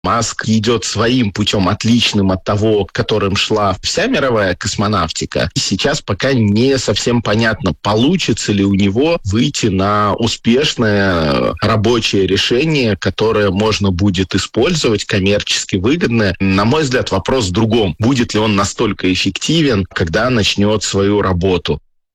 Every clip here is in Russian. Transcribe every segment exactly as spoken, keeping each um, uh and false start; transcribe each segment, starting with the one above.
Маск идет своим путем, отличным от того, которым шла вся мировая космонавтика. Сейчас пока не совсем понятно, получится ли у него выйти на успешное рабочее решение, которое можно будет использовать, коммерчески выгодное. На мой взгляд, вопрос в другом. Будет ли он настолько эффективен, когда начнет свою работу?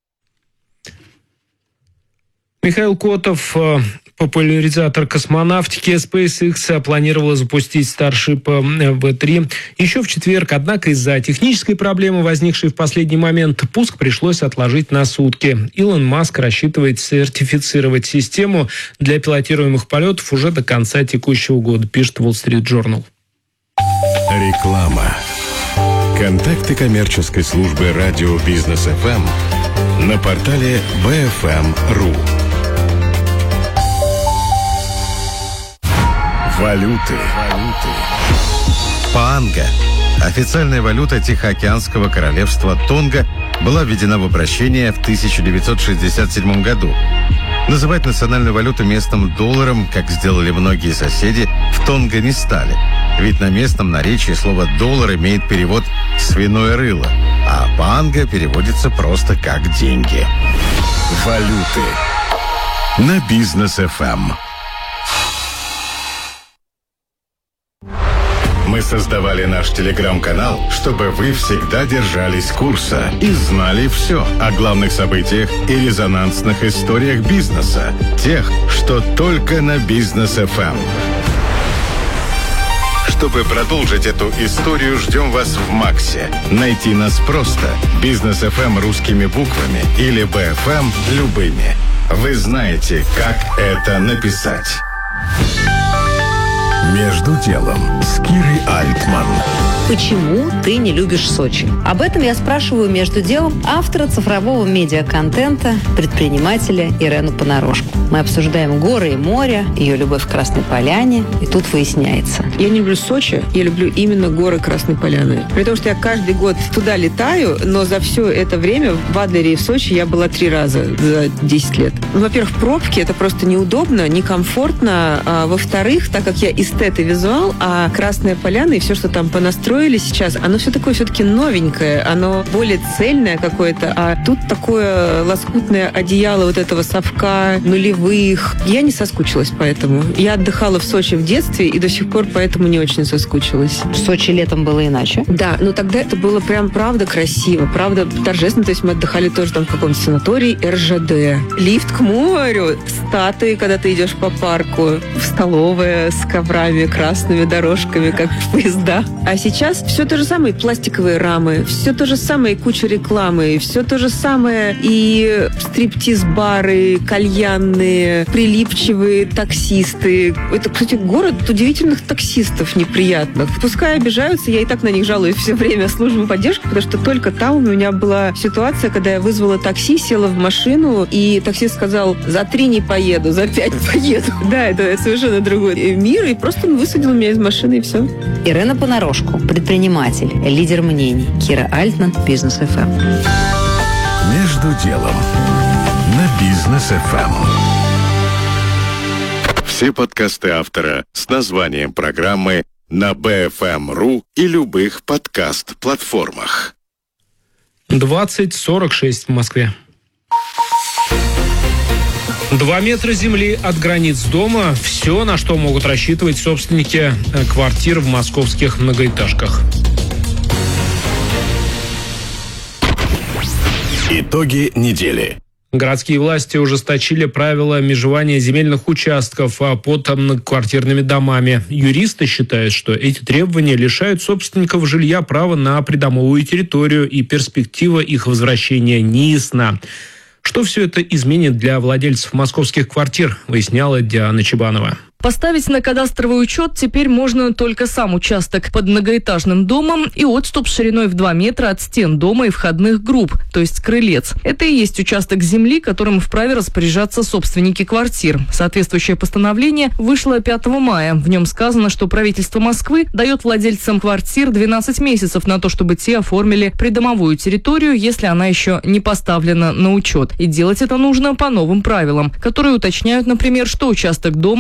Михаил Котов, популяризатор космонавтики. SpaceX планировала запустить Starship ви три еще в четверг, однако из-за технической проблемы, возникшей в последний момент, пуск пришлось отложить на сутки. Илон Маск рассчитывает сертифицировать систему для пилотируемых полетов уже до конца текущего года, пишет Wall Street Journal. Реклама. Контакты коммерческой службы радио Бизнес эф эм на портале би эф эм точка ру. Валюты. Валюты. Паанга, официальная валюта Тихоокеанского королевства Тонга, была введена в обращение в тысяча девятьсот шестьдесят седьмом году. Называть национальную валюту местным долларом, как сделали многие соседи, в Тонго не стали. Ведь на местном наречии слово «доллар» имеет перевод «свиное рыло», а паанга переводится просто как «деньги». Валюты на Бизнес эф эм. Мы создавали наш телеграм-канал, чтобы вы всегда держались курса и знали все о главных событиях и резонансных историях бизнеса, тех, что только на Бизнес эф эм. Чтобы продолжить эту историю, ждем вас в Максе. Найти нас просто. Бизнес эф эм русскими буквами или би эф эм любыми. Вы знаете, как это написать. Между делом с Кирой Альтман. Почему ты не любишь Сочи? Об этом я спрашиваю между делом автора цифрового медиаконтента, предпринимателя Ирену Понарошку. Мы обсуждаем горы и море, ее любовь к Красной Поляне, и тут выясняется. Я не люблю Сочи, я люблю именно горы Красной Поляны. При том, что я каждый год туда летаю, но за все это время в Адлере и в Сочи я была три раза за десять лет. Ну, во-первых, пробки — это просто неудобно, некомфортно. А, во-вторых, так как я эстет и визуал, а Красная Поляна и все, что там понастроили сейчас, оно все такое все-таки новенькое, оно более цельное какое-то, а тут такое лоскутное одеяло вот этого совка нулевых. Я не соскучилась поэтому. Я отдыхала в Сочи в детстве и до сих пор поэтому не очень соскучилась. В Сочи летом было иначе? Да, но тогда это было прям правда красиво, правда торжественно. То есть мы отдыхали тоже там в каком-то санатории эр жэ дэ. Лифт к морю, статуи, когда ты идешь по парку, столовая с коврами, красными дорожками, как в поездах. А сейчас все то же самое, пластиковые рамы, все то же самое, куча рекламы, все то же самое, и стриптиз-бары, кальянные, прилипчивые таксисты. Это, кстати, город удивительных таксистов неприятных. Пускай обижаются, я и так на них жалуюсь все время, службу поддержки, потому что только там у меня была ситуация, когда я вызвала такси, села в машину, и таксист сказал: за три не поеду, за пять поеду. Да, это совершенно другой мир, и просто высадил меня из машины, и все. Ирена Понарошку, предприниматель, лидер мнений. Кира Альтман, Бизнес эф эм. Между делом на Бизнес эф эм. Все подкасты автора с названием программы на би эф эм точка ру и любых подкаст-платформах. двадцать сорок шесть в Москве. Два метра земли от границ дома – все, на что могут рассчитывать собственники квартир в московских многоэтажках. Итоги недели. Городские власти ужесточили правила межевания земельных участков под многоквартирными домами. Юристы считают, что эти требования лишают собственников жилья права на придомовую территорию, и перспектива их возвращения неясна. Что все это изменит для владельцев московских квартир, выясняла Диана Чебанова. Поставить на кадастровый учет теперь можно только сам участок под многоэтажным домом и отступ шириной в два метра от стен дома и входных групп, то есть крылец. Это и есть участок земли, которым вправе распоряжаться собственники квартир. Соответствующее постановление вышло пятого мая. В нем сказано, что правительство Москвы дает владельцам квартир двенадцать месяцев на то, чтобы те оформили придомовую территорию, если она еще не поставлена на учет. И делать это нужно по новым правилам, которые уточняют, например, что участок дома не может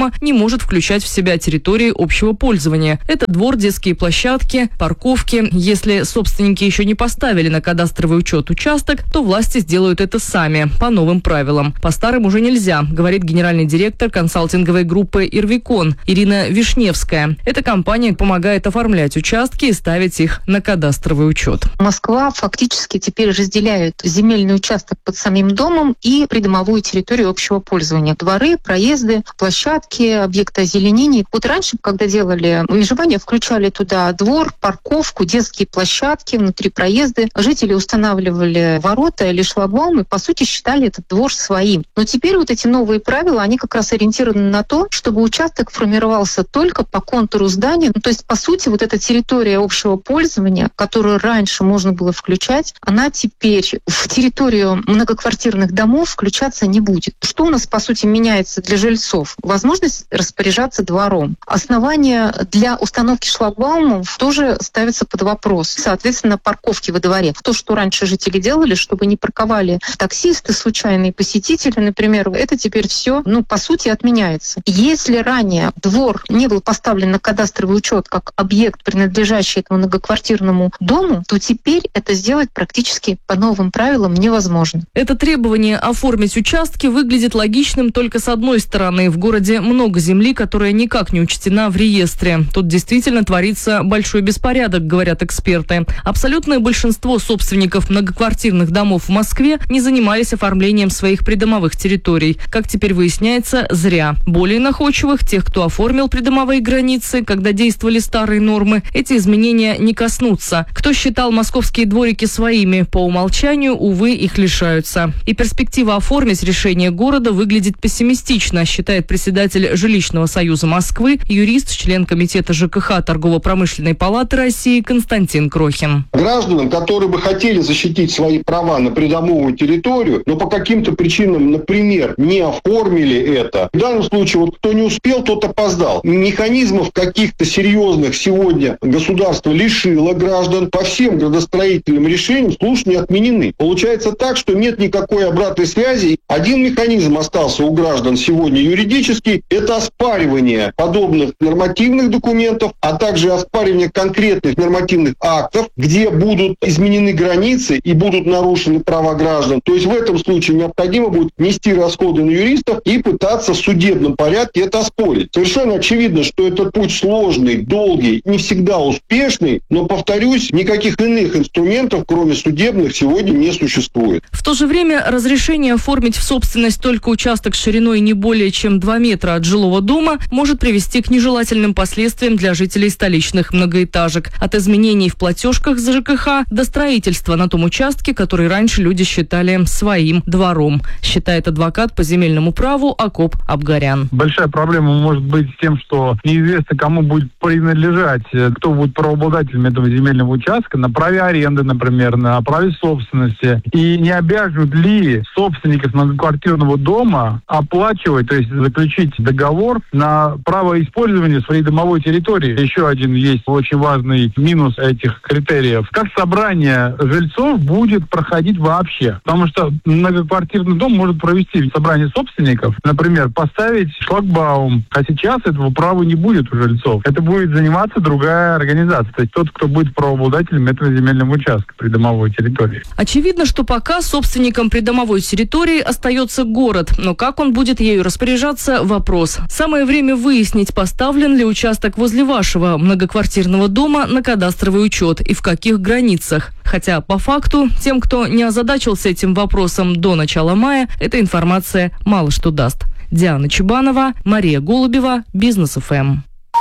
может включать в себя территории общего пользования. Это двор, детские площадки, парковки. Если собственники еще не поставили на кадастровый учет участок, то власти сделают это сами, по новым правилам. По старым уже нельзя, говорит генеральный директор консалтинговой группы «Ирвикон» Ирина Вишневская. Эта компания помогает оформлять участки и ставить их на кадастровый учет. Москва фактически теперь разделяет земельный участок под самим домом и придомовую территорию общего пользования. Дворы, проезды, площадки, объекты озеленения. Вот раньше, когда делали межевание, включали туда двор, парковку, детские площадки, внутри проезды. Жители устанавливали ворота или шлагбаумы, по сути, считали этот двор своим. Но теперь вот эти новые правила, они как раз ориентированы на то, чтобы участок формировался только по контуру здания. Ну, то есть, по сути, вот эта территория общего пользования, которую раньше можно было включать, она теперь в территорию многоквартирных домов включаться не будет. Что у нас, по сути, меняется для жильцов? Возможность распоряжаться двором. Основания для установки шлагбаумов тоже ставятся под вопрос. Соответственно, парковки во дворе. То, что раньше жители делали, чтобы не парковали таксисты, случайные посетители, например, это теперь все, ну, по сути, отменяется. Если ранее двор не был поставлен на кадастровый учет как объект, принадлежащий этому многоквартирному дому, то теперь это сделать практически по новым правилам невозможно. Это требование оформить участки выглядит логичным только с одной стороны. В городе много земли, которая никак не учтена в реестре. Тут действительно творится большой беспорядок, говорят эксперты. Абсолютное большинство собственников многоквартирных домов в Москве не занимались оформлением своих придомовых территорий. Как теперь выясняется, зря. Более находчивых, тех, кто оформил придомовые границы, когда действовали старые нормы, эти изменения не коснутся. Кто считал московские дворики своими, по умолчанию, увы, их лишаются. И перспектива оформить решение города выглядит пессимистично, считает председатель Жилищного союза Москвы, юрист, член комитета ЖКХ Торгово-промышленной палаты России Константин Крохин. Гражданам, которые бы хотели защитить свои права на придомовую территорию, но по каким-то причинам, например, не оформили это, в данном случае вот кто не успел, тот опоздал. Механизмов каких-то серьезных сегодня государство лишило граждан. По всем градостроительным решениям слушания отменены. Получается так, что нет никакой обратной связи. Один механизм остался у граждан сегодня юридический. Это оспаривание подобных нормативных документов, а также оспаривание конкретных нормативных актов, где будут изменены границы и будут нарушены права граждан. То есть в этом случае необходимо будет нести расходы на юристов и пытаться в судебном порядке это оспорить. Совершенно очевидно, что этот путь сложный, долгий, не всегда успешный, но, повторюсь, никаких иных инструментов, кроме судебных, сегодня не существует. В то же время разрешение оформить в собственность только участок шириной не более чем два метра от жилого дома может привести к нежелательным последствиям для жителей столичных многоэтажек. От изменений в платежках за ЖКХ до строительства на том участке, который раньше люди считали своим двором, считает адвокат по земельному праву Акоп Абгарян. Большая проблема может быть с тем, что неизвестно, кому будет принадлежать, кто будет правообладателем этого земельного участка, на праве аренды, например, на праве собственности. И не обяжут ли собственников многоквартирного дома оплачивать, то есть заключить договор на право использования своей домовой территории. Еще один есть очень важный минус этих критериев. Как собрание жильцов будет проходить вообще? Потому что многоквартирный дом может провести собрание собственников, например, поставить шлагбаум, а сейчас этого права не будет у жильцов. Это будет заниматься другая организация, то есть тот, кто будет правообладателем этого земельного участка придомовой территории. Очевидно, что пока собственником придомовой территории остается город, но как он будет ею распоряжаться – вопрос. Самое время выяснить, поставлен ли участок возле вашего многоквартирного дома на кадастровый учет и в каких границах. Хотя, по факту, тем, кто не озадачился этим вопросом до начала мая, эта информация мало что даст. Диана Чебанова, Мария Голубева, Бизнес эф эм.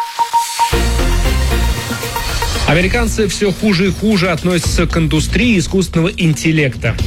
Американцы все хуже и хуже относятся к индустрии искусственного интеллекта.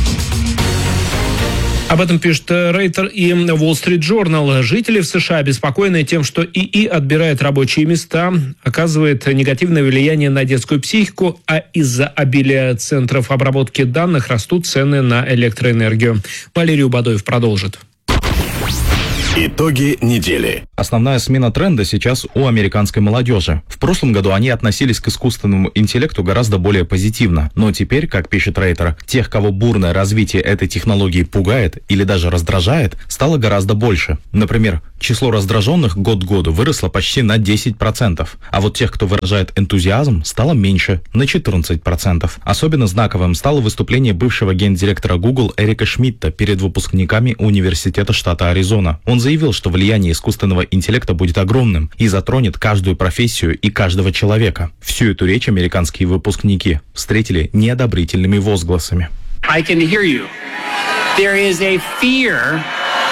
Об этом пишет Рейтер и Wall Street Journal. Жители в США обеспокоены тем, что ИИ отбирает рабочие места, оказывает негативное влияние на детскую психику, а из-за обилия центров обработки данных растут цены на электроэнергию. Валерий Убадоев продолжит. Итоги недели. Основная смена тренда сейчас у американской молодежи. В прошлом году они относились к искусственному интеллекту гораздо более позитивно. Но теперь, как пишет Рейтер, тех, кого бурное развитие этой технологии пугает или даже раздражает, стало гораздо больше. Например, число раздраженных год к году выросло почти на десять процентов. А вот тех, кто выражает энтузиазм, стало меньше, на четырнадцать процентов. Особенно знаковым стало выступление бывшего гендиректора Google Эрика Шмидта перед выпускниками университета штата Аризона. Он заявил, что влияние искусственного интеллекта будет огромным и затронет каждую профессию и каждого человека. Всю эту речь американские выпускники встретили неодобрительными возгласами. I can hear you. There is a fear.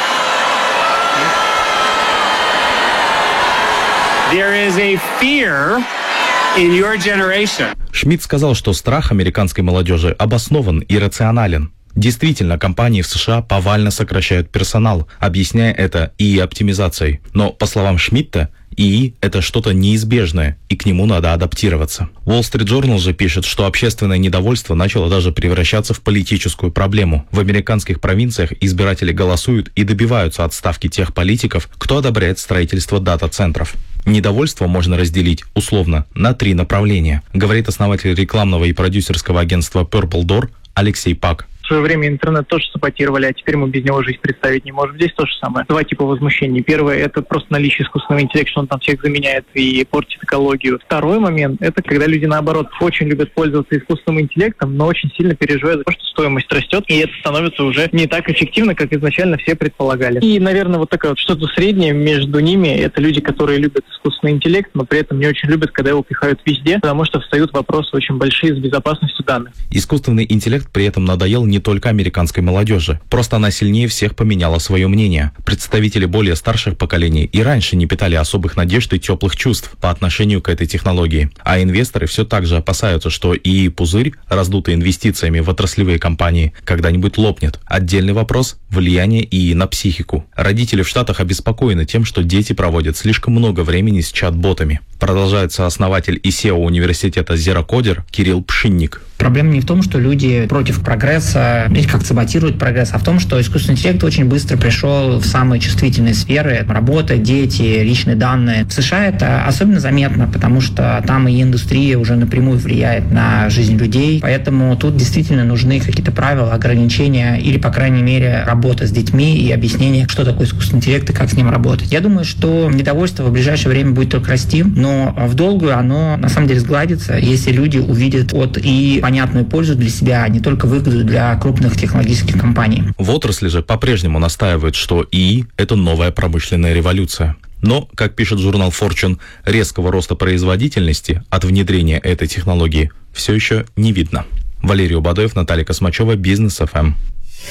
There is a fear in your generation. Шмидт сказал, что страх американской молодежи обоснован и рационален. Действительно, компании в США повально сокращают персонал, объясняя это и и оптимизацией. Но, по словам Шмидта, ИИ – это что-то неизбежное, и к нему надо адаптироваться. Wall Street Journal же пишет, что общественное недовольство начало даже превращаться в политическую проблему. В американских провинциях избиратели голосуют и добиваются отставки тех политиков, кто одобряет строительство дата-центров. Недовольство можно разделить, условно, на три направления, говорит основатель рекламного и продюсерского агентства Purple Door Алексей Пак. В свое время интернет тоже саботировали, а теперь мы без него жизнь представить не можем. Здесь то же самое. Два типа возмущений. Первое – это просто наличие искусственного интеллекта, что он там всех заменяет и портит экологию. Второй момент – это когда люди, наоборот, очень любят пользоваться искусственным интеллектом, но очень сильно переживают за то, что стоимость растет, и это становится уже не так эффективно, как изначально все предполагали. И, наверное, вот такое вот что-то среднее между ними – это люди, которые любят искусственный интеллект, но при этом не очень любят, когда его пихают везде, потому что встают вопросы очень большие с безопасностью данных. Искусственный интеллект при этом надоел не только американской молодежи. Просто она сильнее всех поменяла свое мнение. Представители более старших поколений и раньше не питали особых надежд и теплых чувств по отношению к этой технологии. А инвесторы все так же опасаются, что ИИ-пузырь, раздутый инвестициями в отраслевые компании, когда-нибудь лопнет. Отдельный вопрос – влияние ИИ на психику. Родители в Штатах обеспокоены тем, что дети проводят слишком много времени с чат-ботами. Продолжает сооснователь и сео университета Zero-Coder Кирилл Пшинник. Проблема не в том, что люди против прогресса или как саботируют прогресс, а в том, что искусственный интеллект очень быстро пришел в самые чувствительные сферы. Работа, дети, личные данные. В США это особенно заметно, потому что там и индустрия уже напрямую влияет на жизнь людей. Поэтому тут действительно нужны какие-то правила, ограничения или, по крайней мере, работа с детьми и объяснение, что такое искусственный интеллект и как с ним работать. Я думаю, что недовольство в ближайшее время будет только расти, но в долгую оно на самом деле сгладится, если люди увидят от и понятную пользу для себя, а не только выгоду для крупных технологических компаний. В отрасли же по-прежнему настаивают, что ИИ – это новая промышленная революция. Но, как пишет журнал Fortune, резкого роста производительности от внедрения этой технологии все еще не видно. Валерий Убадоев, Наталья Космачева, Бизнес эф эм.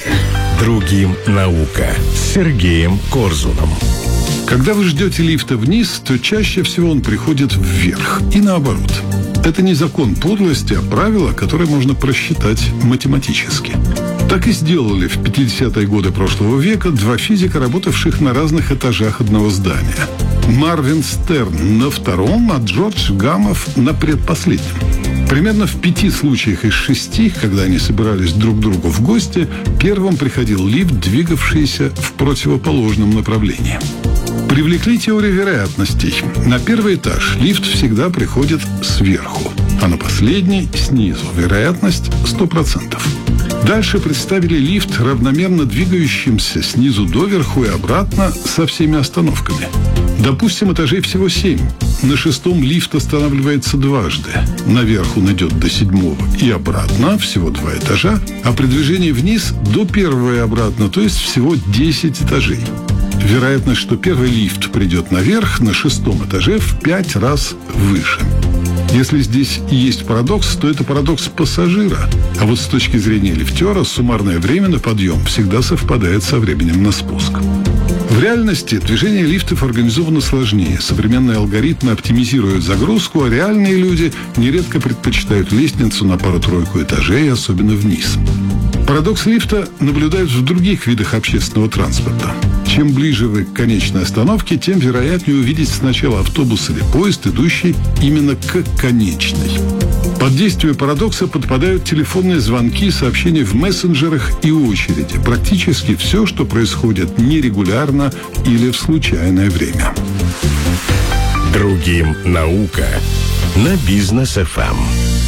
Другим наука с Сергеем Корзуном. Когда вы ждете лифта вниз, то чаще всего он приходит вверх. И наоборот. Это не закон подлости, а правило, которое можно просчитать математически. Так и сделали в пятидесятые годы прошлого века два физика, работавших на разных этажах одного здания. Марвин Стерн на втором, а Джордж Гамов на предпоследнем. Примерно в пяти случаях из шести, когда они собирались друг к другу в гости, первым приходил лифт, двигавшийся в противоположном направлении. Привлекли теорию вероятностей. На первый этаж лифт всегда приходит сверху, а на последний – снизу. Вероятность – сто процентов. Дальше представили лифт равномерно двигающимся снизу доверху и обратно со всеми остановками. Допустим, этажей всего семь. На шестом лифт останавливается дважды. Наверх он идет до седьмого и обратно, всего два этажа, а при движении вниз до первого и обратно, то есть всего десять этажей. Вероятность, что первый лифт придет наверх, на шестом этаже в пять раз выше. Если здесь и есть парадокс, то это парадокс пассажира. А вот с точки зрения лифтера суммарное время на подъем всегда совпадает со временем на спуск. В реальности движение лифтов организовано сложнее. Современные алгоритмы оптимизируют загрузку, а реальные люди нередко предпочитают лестницу на пару-тройку этажей, особенно вниз. Парадокс лифта наблюдают в других видах общественного транспорта. Чем ближе вы к конечной остановке, тем вероятнее увидеть сначала автобус или поезд, идущий именно к конечной. Под действие парадокса подпадают телефонные звонки, сообщения в мессенджерах и очереди. Практически все, что происходит нерегулярно или в случайное время. Другим наука на Бизнес эф эм.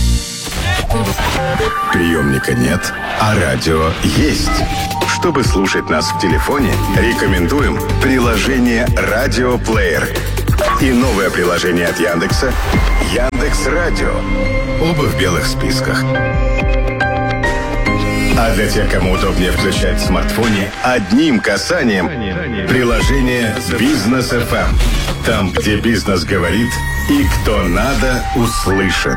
Приемника нет, а радио есть. Чтобы слушать нас в телефоне, рекомендуем приложение «Радиоплеер» и новое приложение от Яндекса «Яндекс.Радио». Оба в белых списках. А для тех, кому удобнее включать в смартфоне, одним касанием приложение «Бизнес эф эм». Там, где бизнес говорит и кто надо, услышит.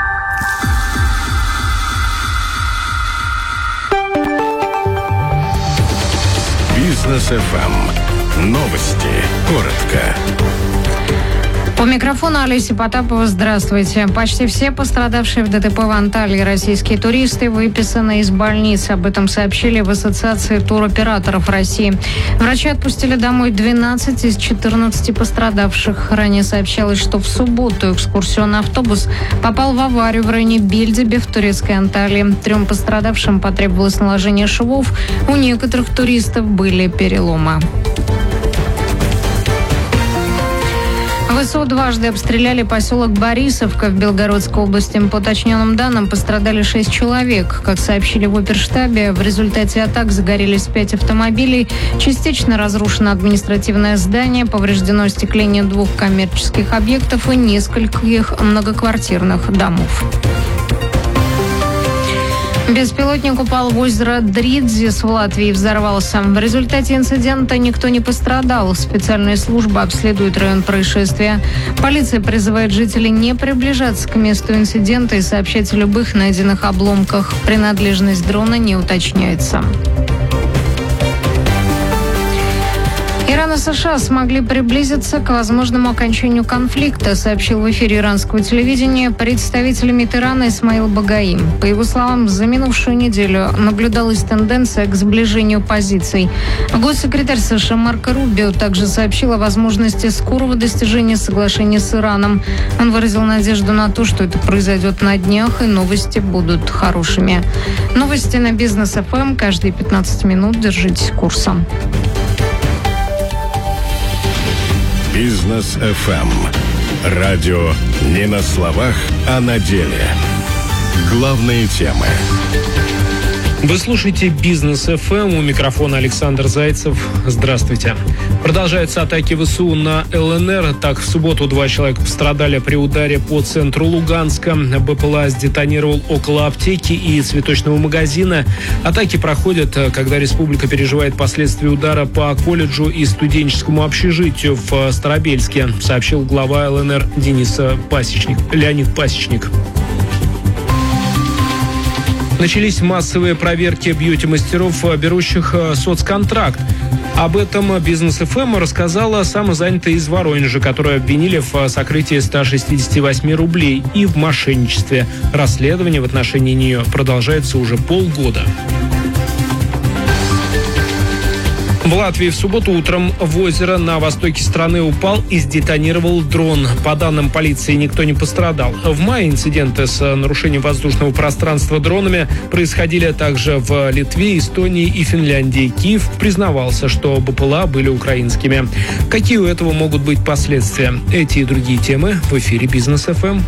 Бизнес эф эм. Новости. Коротко. У микрофона Олеся Потапова. Здравствуйте. Почти все пострадавшие в ДТП в Анталии российские туристы выписаны из больниц. Об этом сообщили в Ассоциации туроператоров России. Врачи отпустили домой двенадцать из четырнадцати пострадавших. Ранее сообщалось, что в субботу экскурсионный автобус попал в аварию в районе Бельдебе в турецкой Анталии. Трем пострадавшим потребовалось наложение швов. У некоторых туристов были переломы. ВСУ дважды обстреляли поселок Борисовка в Белгородской области. По уточненным данным, пострадали шесть человек. Как сообщили в оперштабе, в результате атак загорелись пять автомобилей, частично разрушено административное здание, повреждено остекление двух коммерческих объектов и нескольких многоквартирных домов. Беспилотник упал в озеро Дридзис в Латвии и взорвался. В результате инцидента никто не пострадал. Специальные службы обследуют район происшествия. Полиция призывает жителей не приближаться к месту инцидента и сообщать о любых найденных обломках. Принадлежность дрона не уточняется. Иран и США смогли приблизиться к возможному окончанию конфликта, сообщил в эфире иранского телевидения представитель МИД Ирана Исмаил Багаи. По его словам, за минувшую неделю наблюдалась тенденция к сближению позиций. Госсекретарь США Марко Рубио также сообщил о возможности скорого достижения соглашения с Ираном. Он выразил надежду на то, что это произойдет на днях, и новости будут хорошими. Новости на Бизнес эф эм каждые пятнадцать минут. Держитесь курса. Бизнес эф эм. Радио не на словах, а на деле. Главные темы. Вы слушаете Бизнес эф эм. У микрофона Александр Зайцев. Здравствуйте. Продолжаются атаки ВСУ на эл эн эр. Так, в субботу два человека пострадали при ударе по центру Луганска. БПЛА сдетонировал около аптеки и цветочного магазина. Атаки проходят, когда республика переживает последствия удара по колледжу и студенческому общежитию в Старобельске, сообщил глава эл эн эр Денис Пасечник, Леонид Пасечник. Начались массовые проверки бьюти-мастеров, берущих соцконтракт. Об этом Бизнес эф эм рассказала самозанятая из Воронежа, которую обвинили в сокрытии ста шестидесяти восьми рублей и в мошенничестве. Расследование в отношении нее продолжается уже полгода. В Латвии в субботу утром в озеро на востоке страны упал и сдетонировал дрон. По данным полиции, никто не пострадал. В мае инциденты с нарушением воздушного пространства дронами происходили также в Литве, Эстонии и Финляндии. Киев признавался, что БПЛА были украинскими. Какие у этого могут быть последствия? Эти и другие темы в эфире Бизнес эф эм.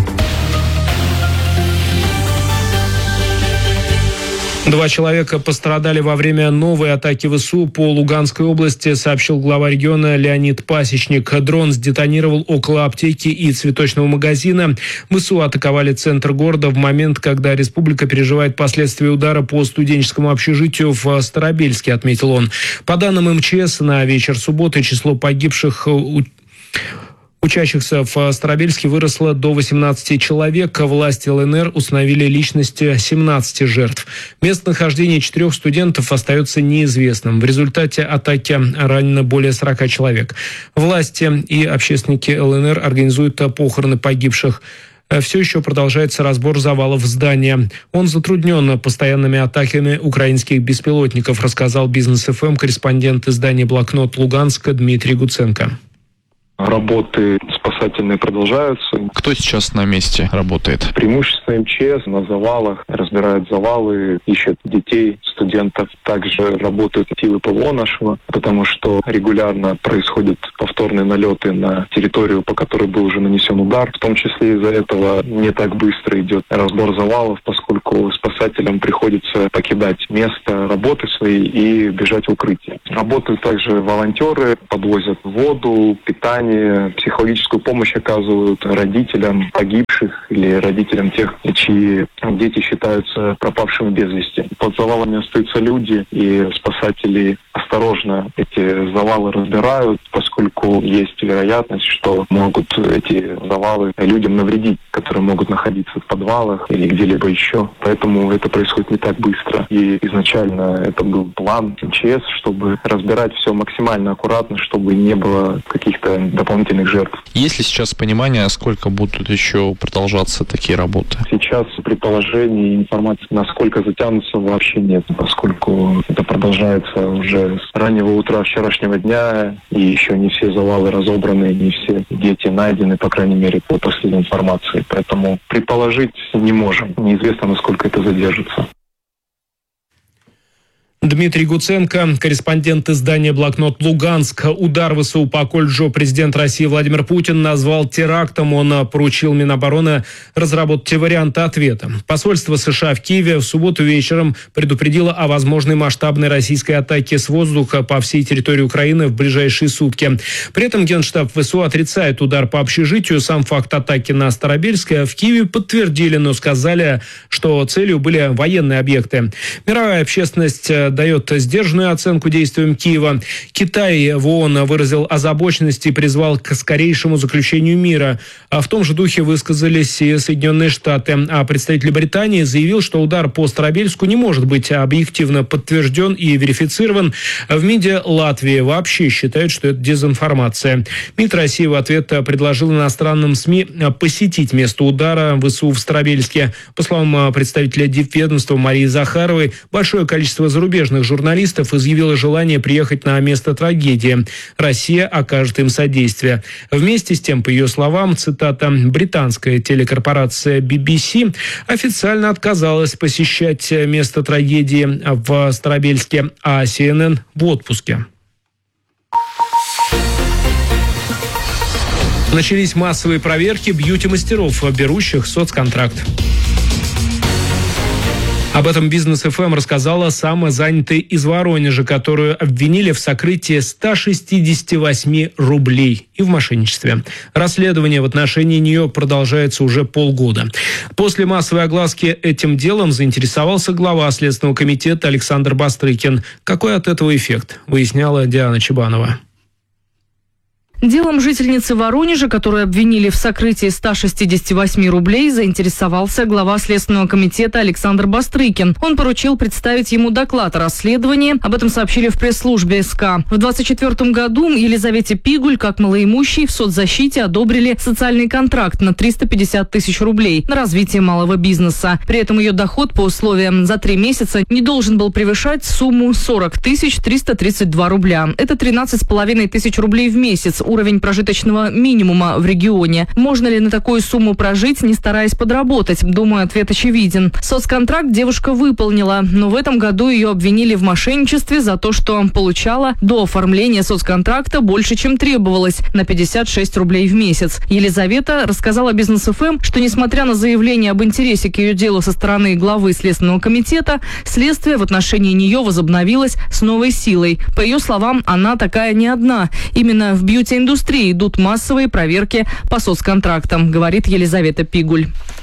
Два человека пострадали во время новой атаки ВСУ по Луганской области, сообщил глава региона Леонид Пасечник. Дрон сдетонировал около аптеки и цветочного магазина. ВСУ атаковали центр города в момент, когда республика переживает последствия удара по студенческому общежитию в Старобельске, отметил он. По данным эм че эс, на вечер субботы число погибших учащихся в Старобельске выросло до восемнадцати человек. Власти эл эн эр установили личности семнадцати жертв. Местонахождение четырех студентов остается неизвестным. В результате атаки ранено более сорока человек. Власти и общественники эл эн эр организуют похороны погибших. все еще продолжается разбор завалов здания. Он затруднен постоянными атаками украинских беспилотников, рассказал Бизнес эф эм корреспондент издания «Блокнот Луганска» Дмитрий Гуценко. Работы спасательные продолжаются. Кто сейчас на месте работает? Преимущественно эм че эс на завалах, разбирают завалы, ищут детей, студентов. Также работают силы пэ вэ о нашего, потому что регулярно происходят повторные налеты на территорию, по которой был уже нанесен удар. В том числе из-за этого не так быстро идет разбор завалов, поскольку спасателям приходится покидать место работы своей и бежать в укрытие. Работают также волонтеры, подвозят воду, питание, психологическую помощь оказывают родителям погибших или родителям тех, чьи дети считаются пропавшими без вести. Под завалами остаются люди, и спасатели осторожно эти завалы разбирают, поскольку есть вероятность, что могут эти завалы людям навредить, которые могут находиться в подвалах или где-либо еще. Поэтому это происходит не так быстро. И изначально это был план эм че эс, чтобы разбирать все максимально аккуратно, чтобы не было каких-то дополнительных жертв. Есть ли сейчас понимание, сколько будут еще продолжаться такие работы? Сейчас предположений, информации, насколько затянутся, вообще нет, поскольку это продолжается уже с раннего утра вчерашнего дня, и еще не все завалы разобраны, не все дети найдены, по крайней мере, по последней информации. Поэтому предположить не можем. Неизвестно, насколько это задержится. Дмитрий Гуценко, корреспондент издания «Блокнот Луганск». Удар вэ эс у по Кольджо президент России Владимир Путин назвал терактом. Он поручил Минобороны разработать варианты ответа. Посольство США в Киеве в субботу вечером предупредило о возможной масштабной российской атаке с воздуха по всей территории Украины в ближайшие сутки. При этом Генштаб вэ эс у отрицает удар по общежитию. Сам факт атаки на Старобельское в Киеве подтвердили, но сказали, что целью были военные объекты. Мировая общественность дает сдержанную оценку действиям Киева. Китай в ООН выразил озабоченность и призвал к скорейшему заключению мира. А в том же духе высказались и Соединенные Штаты. А представитель Британии заявил, что удар по Старобельску не может быть объективно подтвержден и верифицирован. В МИДе Латвии вообще считают, что это дезинформация. МИД России в ответ предложил иностранным СМИ посетить место удара вэ эс у в Старобельске. По словам представителя дипведомства Марии Захаровой, большое количество зарубежных журналистов изъявило желание приехать на место трагедии. Россия окажет им содействие. Вместе с тем, по ее словам, цитата, британская телекорпорация би би си официально отказалась посещать место трагедии в Старобельске, а си эн эн в отпуске. Начались массовые проверки бьюти-мастеров, берущих соцконтракт. Об этом Бизнес эф эм рассказала самозанятая из Воронежа, которую обвинили в сокрытии ста шестидесяти восьми рублей и в мошенничестве. Расследование в отношении нее продолжается уже полгода. После массовой огласки этим делом заинтересовался глава Следственного комитета Александр Бастрыкин. Какой от этого эффект, выясняла Диана Чебанова. Делом жительницы Воронежа, которую обвинили в сокрытии ста шестидесяти восьми рублей, заинтересовался глава Следственного комитета Александр Бастрыкин. Он поручил представить ему доклад о расследовании. Об этом сообщили в пресс-службе эс ка. В двадцать четвёртом году Елизавете Пигуль, как малоимущей, в соцзащите одобрили социальный контракт на триста пятьдесят тысяч рублей на развитие малого бизнеса. При этом ее доход по условиям за три месяца не должен был превышать сумму сорок тысяч триста тридцать два рубля. Это тринадцать с половиной тысяч рублей в месяц. Уровень прожиточного минимума в регионе. Можно ли на такую сумму прожить, не стараясь подработать? Думаю, ответ очевиден. Соцконтракт девушка выполнила, но в этом году ее обвинили в мошенничестве за то, что получала до оформления соцконтракта больше, чем требовалось, на пятьдесят шесть рублей в месяц. Елизавета рассказала Бизнес эф эм, что несмотря на заявление об интересе к ее делу со стороны главы Следственного комитета, следствие в отношении нее возобновилось с новой силой. По ее словам, она такая не одна. Именно в бьюти индустрии идут массовые проверки по соцконтрактам, говорит Елизавета Пигуль.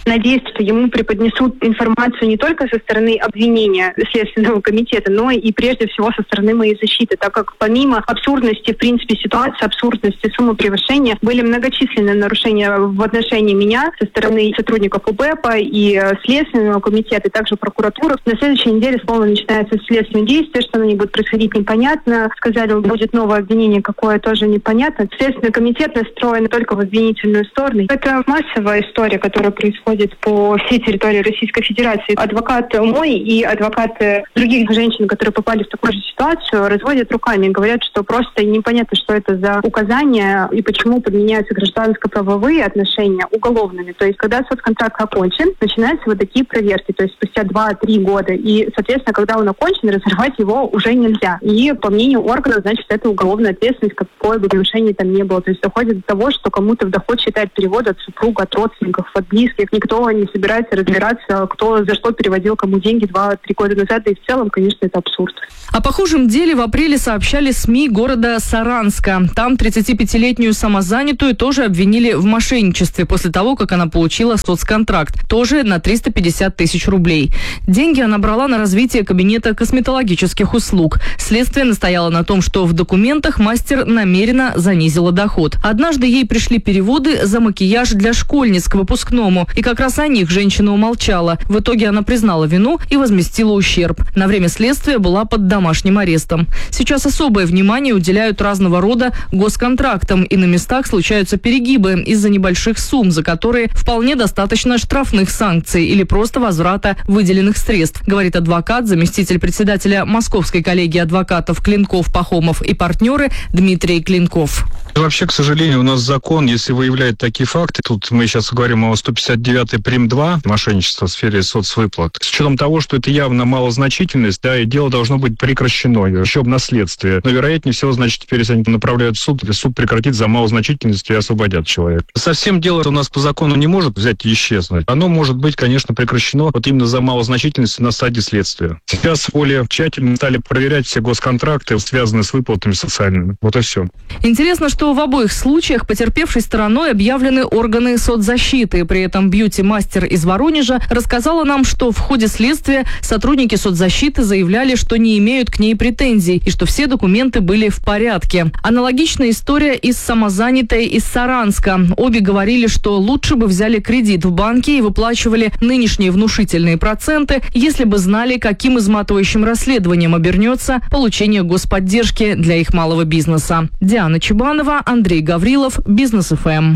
надеясь, что ему преподнесут информацию не только со стороны обвинения Следственного комитета, но и прежде всего со стороны моей защиты, так как помимо абсурдности, в принципе, ситуации, абсурдности суммы превышения, были многочисленные нарушения в отношении меня со стороны сотрудников УБЭПа и Следственного комитета, и также прокуратуры. На следующей неделе снова начинается следственное действие, что оно не будет происходить, непонятно. Сказали, будет новое обвинение, какое тоже непонятно. Следственный комитет настроен только в обвинительную сторону. Это массовая история, которая происходит по всей территории Российской Федерации. Адвокат мой и адвокаты других женщин, которые попали в такую же ситуацию, разводят руками и говорят, что просто непонятно, что это за указания и почему подменяются гражданско-правовые отношения уголовными. То есть, когда соцконтракт окончен, начинаются вот такие проверки, то есть спустя два-три года. И, соответственно, когда он окончен, разорвать его уже нельзя. И, по мнению органов, значит, это уголовная ответственность, какое бы нарушение там не было. То есть доходит до того, что кому-то в доход считает перевод от супруга, от родственников, от близких. Никто не собирается разбираться, кто за что переводил кому деньги два-три года назад. И в целом, конечно, это абсурд. О похожем деле в апреле сообщали СМИ города Саранска. Там тридцатипятилетнюю самозанятую тоже обвинили в мошенничестве после того, как она получила соцконтракт. Тоже на триста пятьдесят тысяч рублей. Деньги она брала на развитие кабинета косметологических услуг. Следствие настояло на том, что в документах мастер намеренно занизила доход. Однажды ей пришли переводы за макияж для школьниц к выпускному. И как раз о них женщина умолчала. В итоге она признала вину и возместила ущерб. На время следствия была под домашним арестом. Сейчас особое внимание уделяют разного рода госконтрактам. И на местах случаются перегибы из-за небольших сумм, за которые вполне достаточно штрафных санкций или просто возврата выделенных средств, говорит адвокат, заместитель председателя Московской коллегии адвокатов Клинков, Пахомов и партнеры Дмитрий Клинков. Вообще, к сожалению, у нас закон, если выявляет такие факты, тут мы сейчас говорим о сто пятьдесят девятой прим. два, мошенничество в сфере соцвыплат. С учетом того, что это явно малозначительность, да, и дело должно быть прекращено, еще на следствие. Но, вероятнее всего, значит, теперь если они направляют в суд, и суд прекратит за малозначительность и освободят человека. Совсем дело у нас по закону не может взять и исчезнуть. Оно может быть, конечно, прекращено вот именно за малозначительность на стадии следствия. Сейчас более тщательно стали проверять все госконтракты, связанные с выплатами социальными. Вот и все. Интересно, что в обоих случаях потерпевшей стороной объявлены органы соцзащиты. При этом бьюти-мастер из Воронежа рассказала нам, что в ходе следствия сотрудники соцзащиты заявляли, что не имеют к ней претензий и что все документы были в порядке. Аналогичная история и с самозанятой из Саранска. Обе говорили, что лучше бы взяли кредит в банке и выплачивали нынешние внушительные проценты, если бы знали, каким изматывающим расследованием обернется получение господдержки для их малого бизнеса. Диана Чебанова, Андрей Гаврилов, Бизнес эф эм.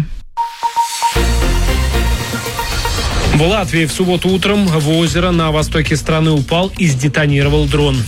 В Латвии в субботу утром в озеро на востоке страны упал и сдетонировал дрон.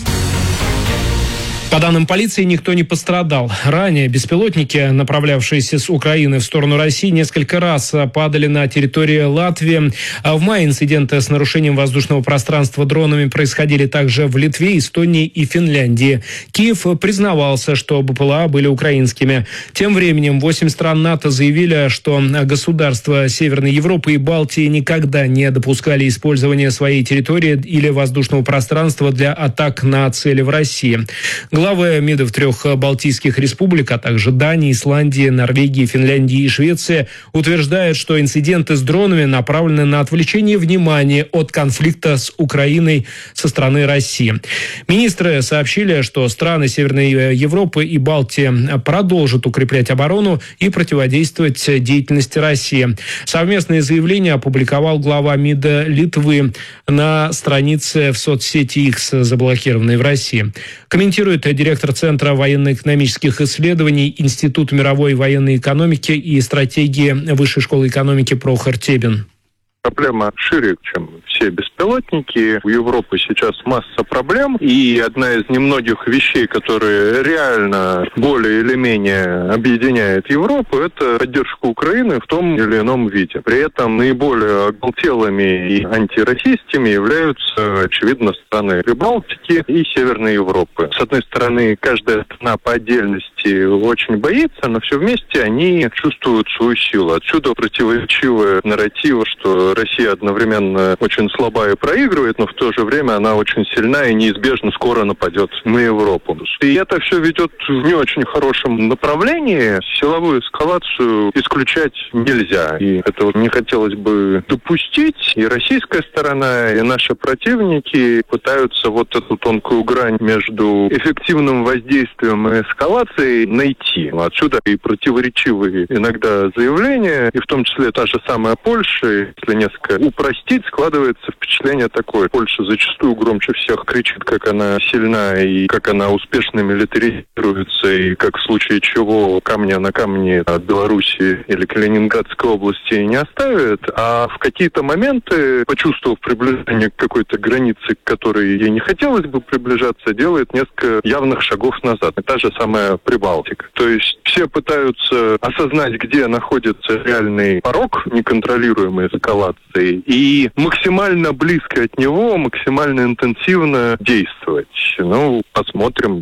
По данным полиции, никто не пострадал. Ранее беспилотники, направлявшиеся с Украины в сторону России, несколько раз падали на территории Латвии. А в мае инциденты с нарушением воздушного пространства дронами происходили также в Литве, Эстонии и Финляндии. Киев признавался, что БПЛА были украинскими. Тем временем восемь стран НАТО заявили, что государства Северной Европы и Балтии никогда не допускали использования своей территории или воздушного пространства для атак на цели в России. Главы МИДов трех Балтийских республик, а также Дании, Исландии, Норвегии, Финляндии и Швеции утверждают, что инциденты с дронами направлены на отвлечение внимания от конфликта с Украиной со стороны России. Министры сообщили, что страны Северной Европы и Балтии продолжат укреплять оборону и противодействовать деятельности России. Совместное заявление опубликовал глава МИДа Литвы на странице в соцсети X, заблокированной в России. Комментирует директор Центра военно-экономических исследований Института мировой военной экономики и стратегии Высшей школы экономики Прохор Тебин. Проблема шире, чем все беспилотники. У Европы сейчас масса проблем, и одна из немногих вещей, которые реально более или менее объединяет Европу, это поддержка Украины в том или ином виде. При этом наиболее оголтелыми и антироссийскими являются, очевидно, страны Прибалтики и Северной Европы. С одной стороны, каждая страна по отдельности России очень боится, но все вместе они чувствуют свою силу. Отсюда противоречивые нарративы, что Россия одновременно очень слаба и проигрывает, но в то же время она очень сильна и неизбежно скоро нападет на Европу. И это все ведет в не очень хорошем направлении. Силовую эскалацию исключать нельзя. И этого не хотелось бы допустить. И российская сторона, и наши противники пытаются вот эту тонкую грань между эффективным воздействием и эскалацией найти. Отсюда и противоречивые иногда заявления, и в том числе та же самая Польша, если несколько упростить, складывается впечатление такое. Польша зачастую громче всех кричит, как она сильна и как она успешно милитаризируется, и как в случае чего камня на камне от Белоруссии или Калининградской области не оставит, а в какие-то моменты, почувствовав приближение к какой-то границе, к которой ей не хотелось бы приближаться, делает несколько явных шагов назад. И та же самая Прибалтика. То есть все пытаются осознать, где находится реальный порог неконтролируемой эскалации, и максимально близко от него, максимально интенсивно действовать. Ну, посмотрим.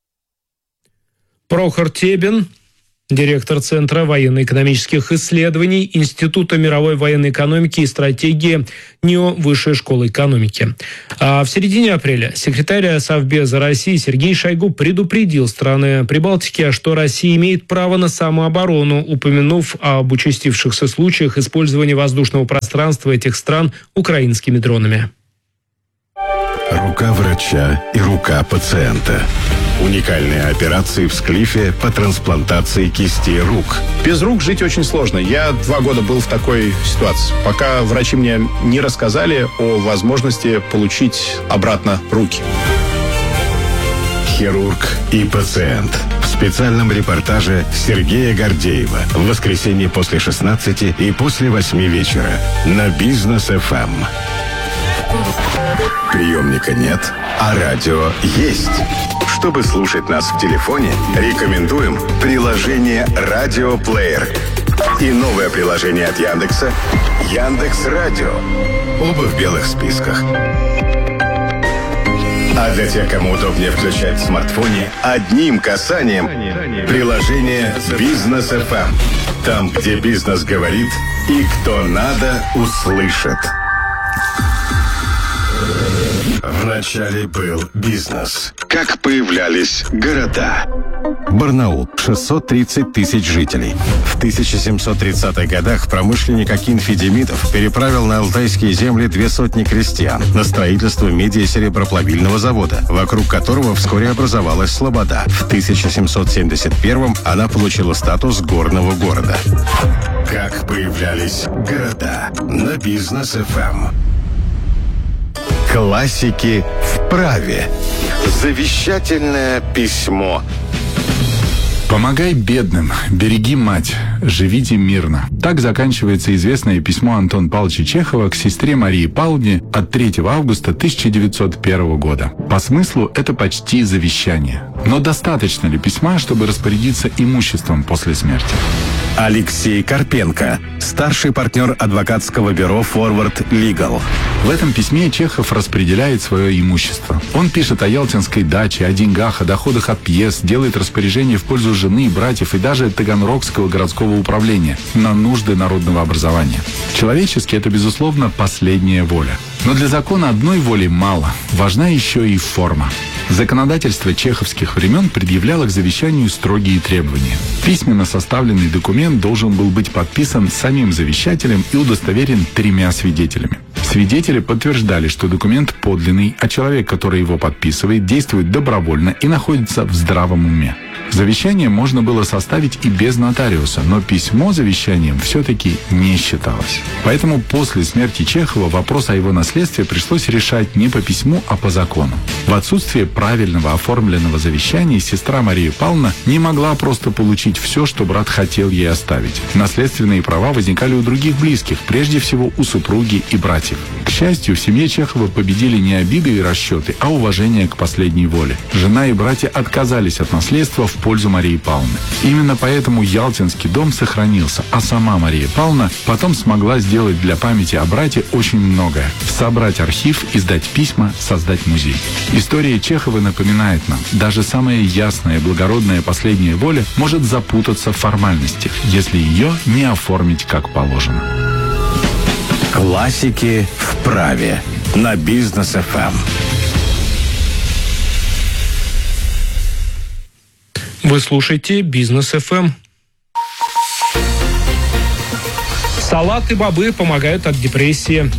Прохор Тебин, директор Центра военно-экономических исследований Института мировой военной экономики и стратегии НИО Высшей школы экономики. А в середине апреля секретарь Совбеза России Сергей Шойгу предупредил страны Прибалтики, что Россия имеет право на самооборону, упомянув об участившихся случаях использования воздушного пространства этих стран украинскими дронами. Рука врача и рука пациента. Уникальные операции в Склифе по трансплантации кистей рук. Без рук жить очень сложно. Я два года был в такой ситуации, пока врачи мне не рассказали о возможности получить обратно руки. Хирург и пациент. В специальном репортаже Сергея Гордеева в воскресенье после шестнадцати и после восьми вечера на Бизнес эф эм. Приемника нет, а радио есть. Чтобы слушать нас в телефоне, рекомендуем приложение «Радиоплеер» и новое приложение от Яндекса «Яндекс.Радио». Оба в белых списках. А для тех, кому удобнее включать в смартфоне, одним касанием приложение «Бизнес эф эм». Там, где бизнес говорит и кто надо, услышит. Вначале был бизнес. Как появлялись города. Барнаул – шестьсот тридцать тысяч жителей. В тысяча семьсот тридцатых годах промышленник Акинфий Демидов переправил на алтайские земли две сотни крестьян на строительство меди- и сереброплавильного завода, вокруг которого вскоре образовалась Слобода. В тысяча семьсот семьдесят первом она получила статус горного города. Как появлялись города на Бизнес эф эм. Классики в праве. Завещательное письмо. «Помогай бедным, береги мать, живите мирно». Так заканчивается известное письмо Антона Павловича Чехова к сестре Марии Павловне от третьего августа тысяча девятьсот первого года. По смыслу это почти завещание. Но достаточно ли письма, чтобы распорядиться имуществом после смерти? Алексей Карпенко, старший партнер адвокатского бюро «Форвард Лигал». В этом письме Чехов распределяет свое имущество. Он пишет о ялтинской даче, о деньгах, о доходах от пьес, делает распоряжение в пользу жены, братьев и даже Таганрогского городского управления на нужды народного образования. Человечески это, безусловно, последняя воля. Но для закона одной воли мало. Важна еще и форма. Законодательство чеховских времен предъявляло к завещанию строгие требования. Письменно составленный документ должен был быть подписан самим завещателем и удостоверен тремя свидетелями. Свидетели подтверждали, что документ подлинный, а человек, который его подписывает, действует добровольно и находится в здравом уме. Завещание можно было составить и без нотариуса, но письмо завещанием все-таки не считалось. Поэтому после смерти Чехова вопрос о его наследстве пришлось решать не по письму, а по закону. В отсутствие правильного оформленного завещания сестра Мария Павловна не могла просто получить все, что брат хотел ей оставить. Наследственные права возникали у других близких, прежде всего у супруги и братьев. К счастью, в семье Чехова победили не обиды и расчеты, а уважение к последней воле. Жена и братья отказались от наследства в пользу Марии Павловны. Именно поэтому Ялтинский дом сохранился, а сама Мария Павловна потом смогла сделать для памяти о брате очень многое. Собрать архив, издать письма, создать музей. История Чехова напоминает нам, даже самая ясная, благородная последняя воля может запутаться в формальности, если ее не оформить как положено. Классики в праве на Бизнес эф эм. Вы слушаете Бизнес эф эм. Салат и бобы помогают от депрессии.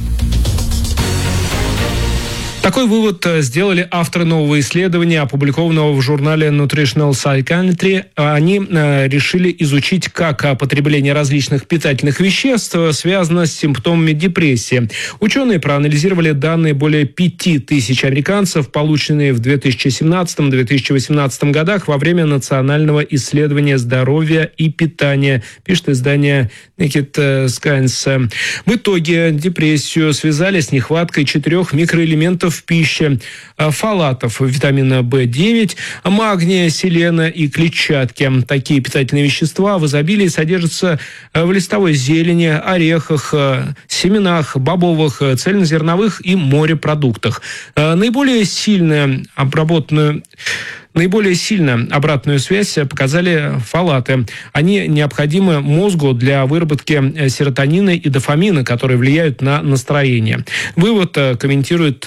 Такой вывод сделали авторы нового исследования, опубликованного в журнале Nutritional Psychiatry. Они решили изучить, как потребление различных питательных веществ связано с симптомами депрессии. Ученые проанализировали данные более пяти тысяч американцев, полученные в две тысячи семнадцатом - две тысячи восемнадцатом годах во время национального исследования здоровья и питания, пишет издание Naked Science. В итоге депрессию связали с нехваткой четырех микроэлементов в пище: фолатов, витамина бэ девять, магния, селена и клетчатки. Такие питательные вещества в изобилии содержатся в листовой зелени, орехах, семенах, бобовых, цельнозерновых и морепродуктах. Наиболее сильную обработанную Наиболее сильно обратную связь показали фолаты. Они необходимы мозгу для выработки серотонина и дофамина, которые влияют на настроение. Вывод комментирует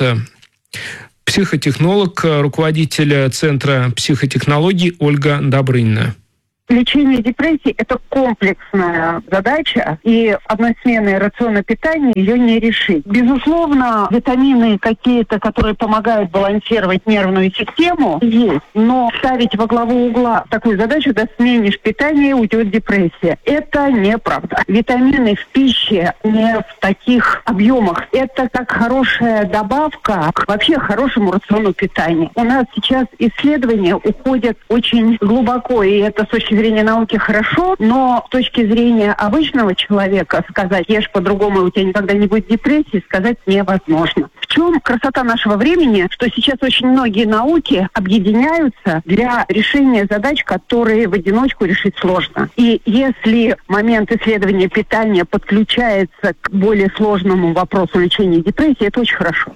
психотехнолог, руководитель Центра психотехнологий Ольга Добрынина. Лечение депрессии – это комплексная задача, и односменное рационное питание ее не решит. Безусловно, витамины какие-то, которые помогают балансировать нервную систему, есть. Но ставить во главу угла такую задачу: да сменишь питание, уйдет депрессия. Это неправда. Витамины в пище не в таких объемах. Это как хорошая добавка к вообще хорошему рациону питания. У нас сейчас исследования уходят очень глубоко, и это с точки зрения науки хорошо, но с точки зрения обычного человека сказать «ешь по-другому, и у тебя никогда не будет депрессии» сказать невозможно. В чем красота нашего времени, что сейчас очень многие науки объединяются для решения задач, которые в одиночку решить сложно. И если момент исследования питания подключается к более сложному вопросу лечения депрессии, это очень хорошо.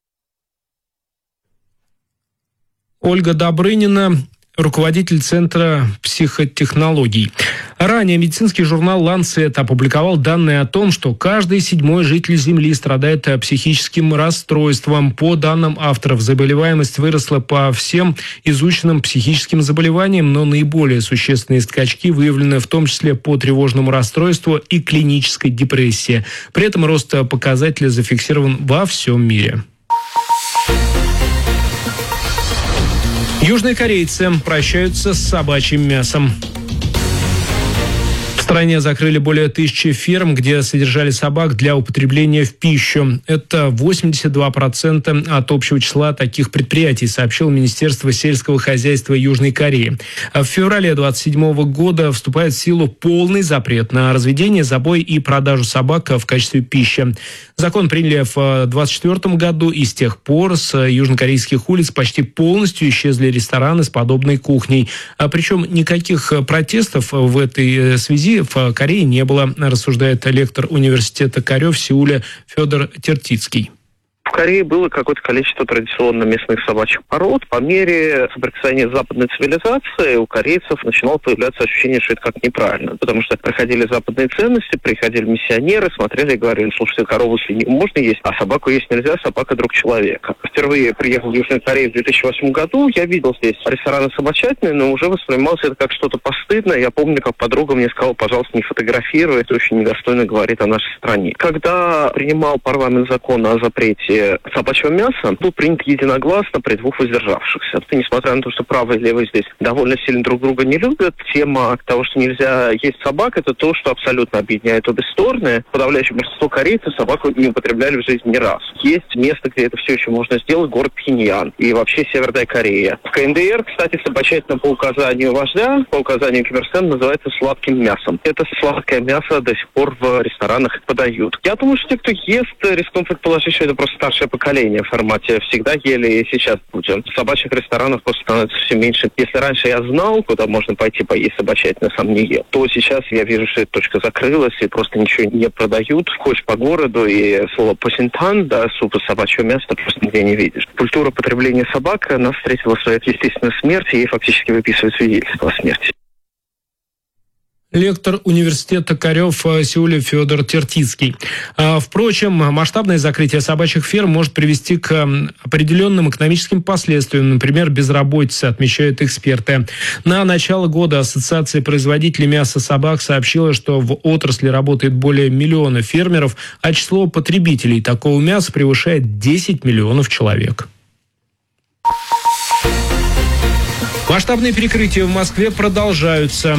Ольга Добрынина, руководитель Центра психотехнологий. Ранее медицинский журнал «Ланцет» опубликовал данные о том, что каждый седьмой житель Земли страдает психическим расстройством. По данным авторов, заболеваемость выросла по всем изученным психическим заболеваниям, но наиболее существенные скачки выявлены в том числе по тревожному расстройству и клинической депрессии. При этом рост показателя зафиксирован во всем мире. Южные корейцы прощаются с собачьим мясом. В стране закрыли более тысячи ферм, где содержали собак для употребления в пищу. Это восемьдесят два процента от общего числа таких предприятий, сообщило Министерство сельского хозяйства Южной Кореи. В феврале двадцать седьмого года вступает в силу полный запрет на разведение, забой и продажу собак в качестве пищи. Закон приняли в двадцать четвёртом году, и с тех пор с южнокорейских улиц почти полностью исчезли рестораны с подобной кухней. Причем никаких протестов в этой связи в Корее не было, рассуждает лектор университета Корё в Сеуле Федор Тертицкий. В Корее было какое-то количество традиционно местных собачьих пород. По мере соприкосновения с западной цивилизацией у корейцев начинало появляться ощущение, что это как неправильно. Потому что приходили западные ценности, приходили миссионеры, смотрели и говорили: слушайте, корову можно есть, а собаку есть нельзя, собака друг человека. Впервые приехал в Южную Корею в две тысячи восьмом году, я видел здесь рестораны собачатные, но уже воспринималось это как что-то постыдное. Я помню, как подруга мне сказала: пожалуйста, не фотографируй, это очень недостойно говорит о нашей стране. Когда принимал парламент закон о запрете перекрытии собачьего мяса был принят единогласно при двух воздержавшихся. И несмотря на то, что правый и левый здесь довольно сильно друг друга не любят, тема того, что нельзя есть собак, это то, что абсолютно объединяет обе стороны. Подавляющее большинство корейцев собаку не употребляли в жизни ни раз. Есть место, где это все еще можно сделать, город Пхеньян и вообще Северная Корея. В ка эн дэ эр, кстати, собачатина по указанию вождя, по указанию Ким Ир Сен, называется сладким мясом. Это сладкое мясо до сих пор в ресторанах подают. Я думаю, что те, кто ест, рискну предположить, что это просто старшее поколение в формате «всегда ели и сейчас будем». Собачьих ресторанов просто становится все меньше. Если раньше я знал, куда можно пойти поесть собачатину, сам не ел, то сейчас я вижу, что эта точка закрылась и просто ничего не продают. Ходишь по городу, и слово «посинтан», да, суп из собачьего мяса, просто нигде не видишь. Культура потребления собак нас встретила своей естественной смерти, и ей фактически выписывают свидетельство о смерти. Лектор университета Токарев в Сеуле Федор Тертицкий. Впрочем, масштабное закрытие собачьих ферм может привести к определенным экономическим последствиям, например, безработице, отмечают эксперты. На начало года Ассоциация производителей мяса собак сообщила, что в отрасли работает более миллиона фермеров, а число потребителей такого мяса превышает десять миллионов человек. Масштабные перекрытия в Москве продолжаются.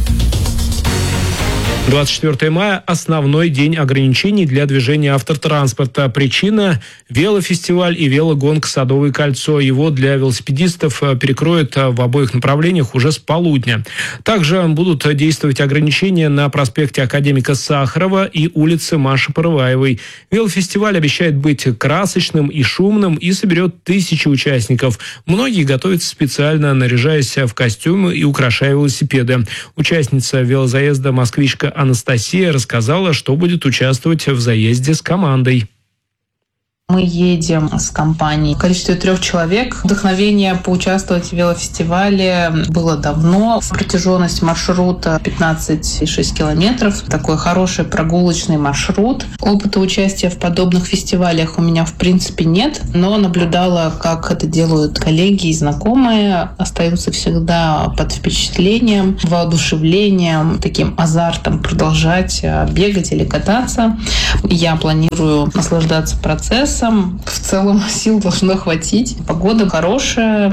двадцать четвёртого мая – основной день ограничений для движения автотранспорта. Причина – велофестиваль и велогонка «Садовое кольцо». Его для велосипедистов перекроют в обоих направлениях уже с полудня. Также будут действовать ограничения на проспекте Академика Сахарова и улице Маши Порываевой. Велофестиваль обещает быть красочным и шумным и соберет тысячи участников. Многие готовятся специально, наряжаясь в костюмы и украшая велосипеды. Участница велозаезда «Москвичка» Анастасия рассказала, что будет участвовать в заезде с командой. Мы едем с компанией в количестве трех человек. Вдохновение поучаствовать в велофестивале было давно. Протяженность маршрута пятнадцать целых шесть десятых километров. Такой хороший прогулочный маршрут. Опыта участия в подобных фестивалях у меня в принципе нет, но наблюдала, как это делают коллеги и знакомые. Остаются всегда под впечатлением, воодушевлением, таким азартом продолжать бегать или кататься. Я планирую наслаждаться процессом. В целом сил должно хватить. Погода хорошая.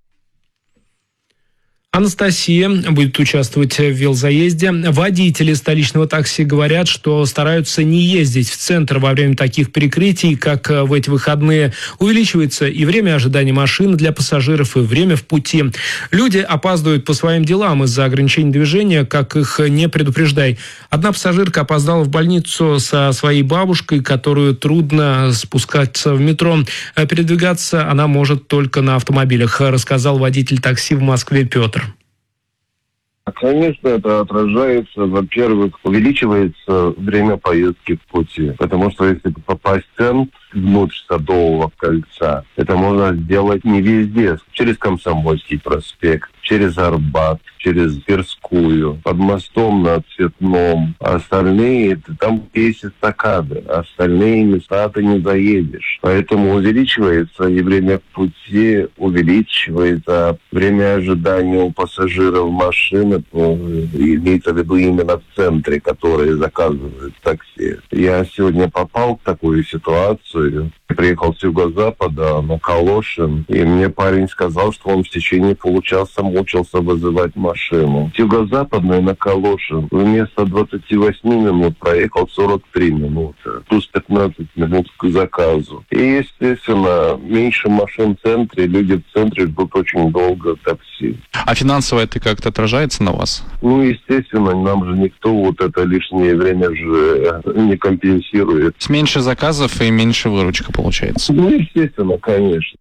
Анастасия будет участвовать в велозаезде. Водители столичного такси говорят, что стараются не ездить в центр во время таких перекрытий, как в эти выходные. Увеличивается и время ожидания машины для пассажиров, и время в пути. Люди опаздывают по своим делам из-за ограничений движения, как их не предупреждай. Одна пассажирка опоздала в больницу со своей бабушкой, которую трудно спускаться в метро. Передвигаться она может только на автомобилях, рассказал водитель такси в Москве Петр. Конечно, это отражается, во-первых, увеличивается время поездки в пути, потому что если попасть в центр, внутрь Садового кольца, это можно сделать не везде, через Комсомольский проспект, через Арбат, через Тверскую, под мостом на Цветном. А остальные, там есть эстакады, а остальные места ты не заедешь. Поэтому увеличивается и время в пути, увеличивается время ожидания у пассажиров машины, имеется в виду именно в центре, которые заказывают такси. Я сегодня попал в такую ситуацию. Приехал с юго-запада на Калошин, и мне парень сказал, что он в течение получаса мучился вызывать машину. С юго-западной на Калошин вместо двадцати восьми минут проехал сорок три минуты, плюс пятнадцать минут к заказу. И, естественно, меньше машин в центре, люди в центре ждут очень долго такси. А финансово это как-то отражается на вас? Ну, естественно, нам же никто вот это лишнее время же не компенсирует. С меньше заказов и меньше выручка получается? Ну, естественно, конечно.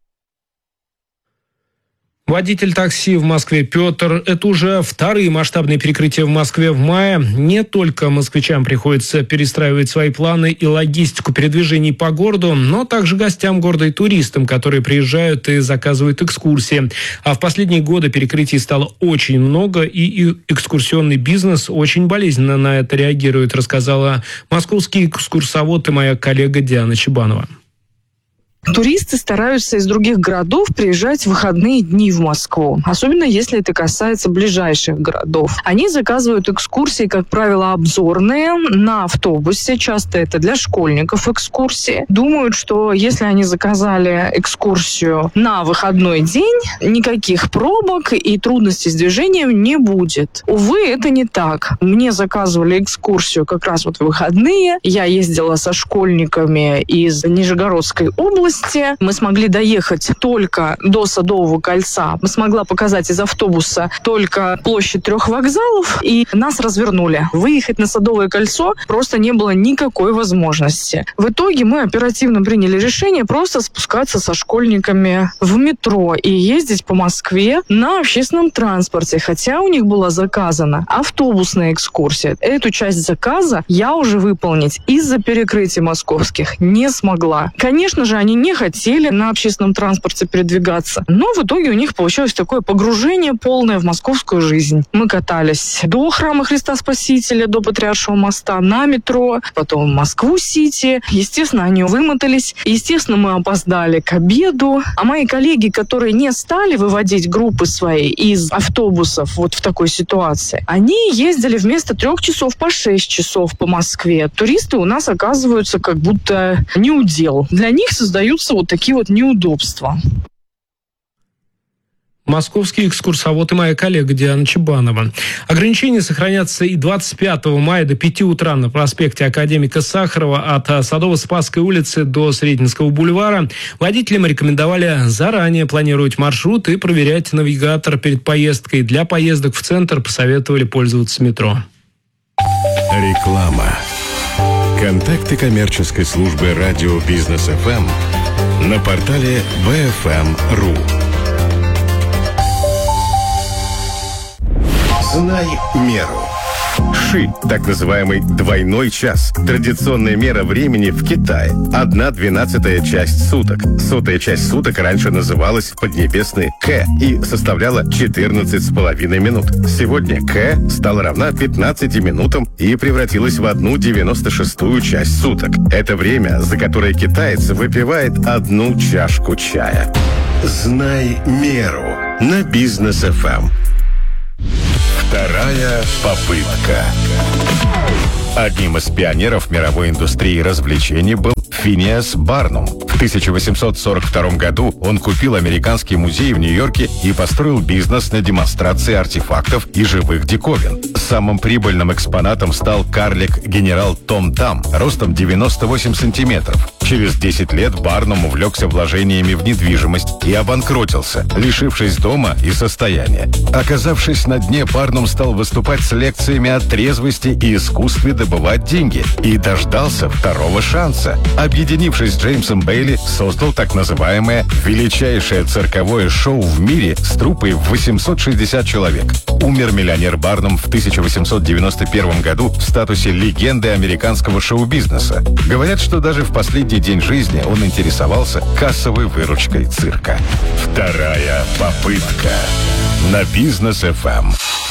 Водитель такси в Москве Петр. Это уже вторые масштабные перекрытия в Москве в мае. Не только москвичам приходится перестраивать свои планы и логистику передвижений по городу, но также гостям города и туристам, которые приезжают и заказывают экскурсии. А в последние годы перекрытий стало очень много, и экскурсионный бизнес очень болезненно на это реагирует, рассказала московский экскурсовод и моя коллега Диана Чебанова. Туристы стараются из других городов приезжать в выходные дни в Москву, особенно если это касается ближайших городов. Они заказывают экскурсии, как правило, обзорные, на автобусе, часто это для школьников экскурсии. Думают, что если они заказали экскурсию на выходной день, никаких пробок и трудностей с движением не будет. Увы, это не так. Мне заказывали экскурсию как раз вот в выходные. Я ездила со школьниками из Нижегородской области. Мы смогли доехать только до Садового кольца. Мы смогла показать из автобуса только площадь трех вокзалов, и нас развернули. Выехать на Садовое кольцо просто не было никакой возможности. В итоге мы оперативно приняли решение просто спускаться со школьниками в метро и ездить по Москве на общественном транспорте, хотя у них была заказана автобусная экскурсия. Эту часть заказа я уже выполнить из-за перекрытий московских не смогла. Конечно же, они не хотели на общественном транспорте передвигаться, но в итоге у них получилось такое погружение полное в московскую жизнь. Мы катались до Храма Христа Спасителя, до Патриаршего моста, на метро, потом в Москву-Сити. Естественно, они вымотались. Естественно, мы опоздали к обеду. А мои коллеги, которые не стали выводить группы свои из автобусов вот в такой ситуации, они ездили вместо трех часов по шесть часов по Москве. Туристы у нас оказываются как будто неудел. Для них создаются вот такие вот неудобства. Московский экскурсовод и моя коллега Диана Чебанова. Ограничения сохранятся и двадцать пятого мая до пяти утра на проспекте Академика Сахарова от Садово-Спасской улицы до Сретенского бульвара. Водителям рекомендовали заранее планировать маршрут и проверять навигатор перед поездкой. Для поездок в центр посоветовали пользоваться метро. Реклама. Контакты коммерческой службы радио Бизнес эф эм на портале би эф эм точка ру. Знай меру. Ши, так называемый двойной час. Традиционная мера времени в Китае. Одна двенадцатая часть суток. Сотая часть суток раньше называлась поднебесной К и составляла четырнадцать с половиной минут. Сегодня К стала равна пятнадцати минутам и превратилась в одну девяносто шестую часть суток. Это время, за которое китаец выпивает одну чашку чая. Знай меру на Бизнес эф эм. Вторая попытка. Одним из пионеров мировой индустрии развлечений был Финиас Барнум. В тысяча восемьсот сорок втором году он купил американский музей в Нью-Йорке и построил бизнес на демонстрации артефактов и живых диковин. Самым прибыльным экспонатом стал карлик-генерал Том Там, ростом девяносто восемь сантиметров. Через десять лет Барнум увлекся вложениями в недвижимость и обанкротился, лишившись дома и состояния. Оказавшись на дне, Барнум стал выступать с лекциями о трезвости и искусстве добывать деньги и дождался второго шанса. Объединившись с Джеймсом Бейли, создал так называемое величайшее цирковое шоу в мире с труппой в восемьсот шестьдесят человек. Умер миллионер Барнум в тысяча восемьсот девяносто первом году в статусе легенды американского шоу-бизнеса. Говорят, что даже в последний день жизни он интересовался кассовой выручкой цирка. Вторая попытка на Бизнес эф эм.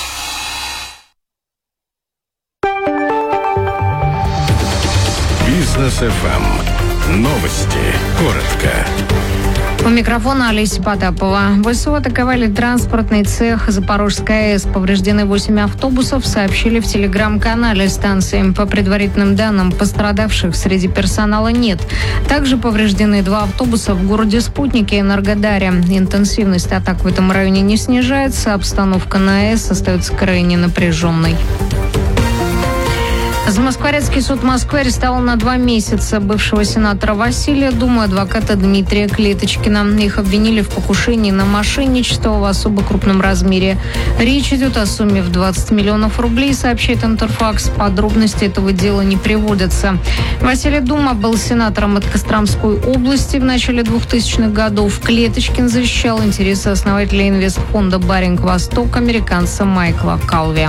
Бизнес эф эм. Новости. Коротко. У микрофона Олеся Потапова. ВСУ атаковали транспортный цех Запорожской АЭС. Повреждены восемь автобусов, сообщили в телеграм-канале станции. По предварительным данным, пострадавших среди персонала нет. Также повреждены два автобуса в городе Спутнике и Энергодаре. Интенсивность атак в этом районе не снижается. Обстановка на АЭС остается крайне напряженной. Замоскворецкий суд Москвы арестовал на два месяца бывшего сенатора Василия Думы, адвоката Дмитрия Клеточкина. Их обвинили в покушении на мошенничество в особо крупном размере. Речь идет о сумме в двадцать миллионов рублей, сообщает Интерфакс. Подробности этого дела не приводятся. Василий Дума был сенатором от Костромской области в начале двухтысячных годов. Клеточкин защищал интересы основателя инвестфонда «Баринг-Восток» американца Майкла Калви.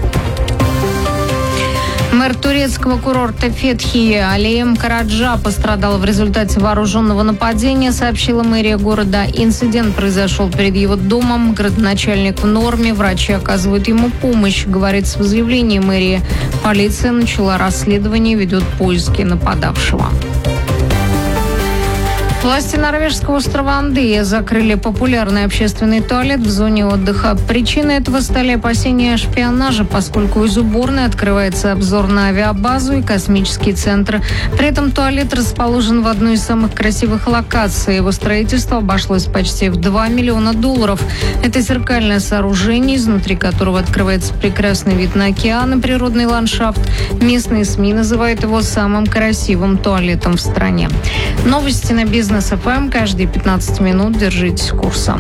Мэр турецкого курорта Фетхи Алием Караджа пострадал в результате вооруженного нападения, сообщила мэрия города. Инцидент произошел перед его домом. Городоначальник в норме, врачи оказывают ему помощь, говорится в заявлении мэрии. Полиция начала расследование, ведет поиски нападавшего. Власти норвежского острова Андея закрыли популярный общественный туалет в зоне отдыха. Причиной этого стали опасения шпионажа, поскольку из уборной открывается обзор на авиабазу и космический центр. При этом туалет расположен в одной из самых красивых локаций. Его строительство обошлось почти в два миллиона долларов. Это зеркальное сооружение, изнутри которого открывается прекрасный вид на океан и природный ландшафт. Местные СМИ называют его самым красивым туалетом в стране. Новости на Бизнес эф эм каждые пятнадцать минут. Держитесь курса.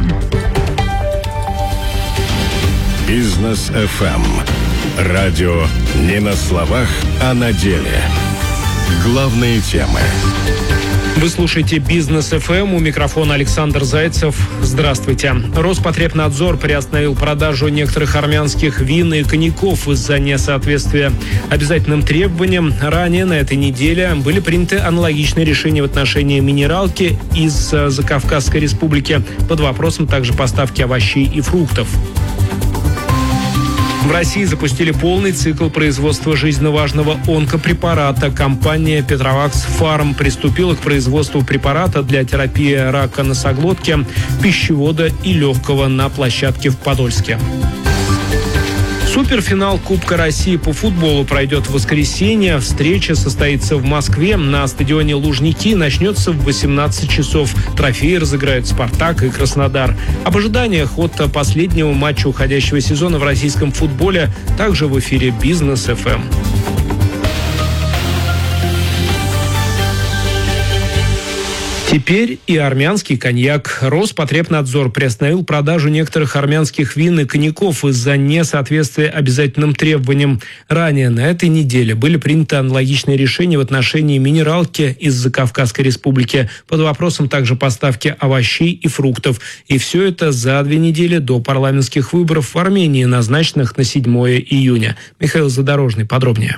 Бизнес эф эм. Радио не на словах, а на деле. Главные темы. Вы слушаете Бизнес эф эм, у микрофона Александр Зайцев. Здравствуйте. Роспотребнадзор приостановил продажу некоторых армянских вин и коньяков из-за несоответствия обязательным требованиям. Ранее на этой неделе были приняты аналогичные решения в отношении минералки из Закавказской республики. Под вопросом также поставки овощей и фруктов. В России запустили полный цикл производства жизненно важного онкопрепарата. Компания «Петровакс Фарм» приступила к производству препарата для терапии рака носоглотки, пищевода и легкого на площадке в Подольске. Суперфинал Кубка России по футболу пройдет в воскресенье. Встреча состоится в Москве на стадионе Лужники. Начнется в восемнадцать часов. Трофеи разыграют «Спартак» и «Краснодар». Об ожиданиях от последнего матча уходящего сезона в российском футболе также в эфире Бизнес эф эм. Теперь и армянский коньяк. Роспотребнадзор приостановил продажу некоторых армянских вин и коньяков из-за несоответствия обязательным требованиям. Ранее на этой неделе были приняты аналогичные решения в отношении минералки из Закавказской республики. Под вопросом также поставки овощей и фруктов. И все это за две недели до парламентских выборов в Армении, назначенных на седьмое июня. Михаил Задорожный подробнее.